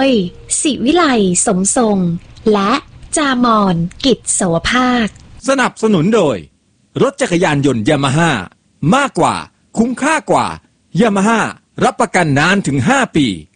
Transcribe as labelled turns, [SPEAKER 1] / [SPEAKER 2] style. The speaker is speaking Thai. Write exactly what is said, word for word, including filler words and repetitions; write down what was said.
[SPEAKER 1] ยศิวิไลสมทรงและจามอนกิจโสภาค
[SPEAKER 2] สนับสนุนโดยรถจักรยานยนต์ยามาฮ่ามากกว่าคุ้มค่ากว่ายามาฮ่ารับประกันนานถึงห้าปี